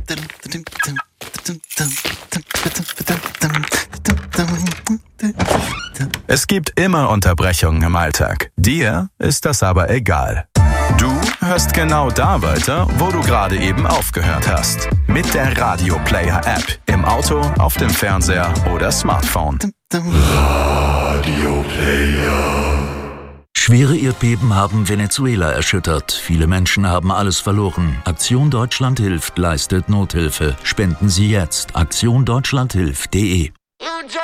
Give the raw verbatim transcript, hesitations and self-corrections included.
Es gibt immer Unterbrechungen im Alltag. Dir ist das aber egal. Du hörst genau da weiter, wo du gerade eben aufgehört hast. Mit der Radio Player App. Im Auto, auf dem Fernseher oder Smartphone. Radio Player. Schwere Erdbeben haben Venezuela erschüttert. Viele Menschen haben alles verloren. Aktion Deutschland hilft, leistet Nothilfe. Spenden Sie jetzt. aktion deutschland hilft punkt de